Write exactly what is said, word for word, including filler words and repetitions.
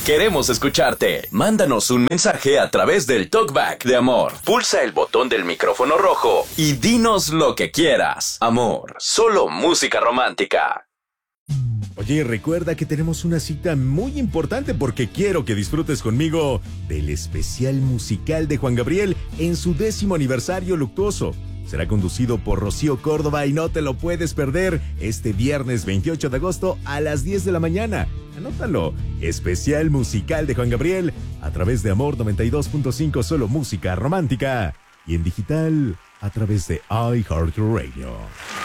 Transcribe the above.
Queremos escucharte. Mándanos un mensaje a través del Talkback de Amor. Pulsa el botón del micrófono rojo y dinos lo que quieras. Amor, solo música romántica. Oye, recuerda que tenemos una cita muy importante porque quiero que disfrutes conmigo del especial musical de Juan Gabriel en su décimo aniversario luctuoso. Será conducido por Rocío Córdoba y no te lo puedes perder este viernes veintiocho de agosto a las diez de la mañana. Anótalo. Especial musical de Juan Gabriel a través de Amor noventa y dos punto cinco, solo música romántica. Y en digital a través de iHeartRadio.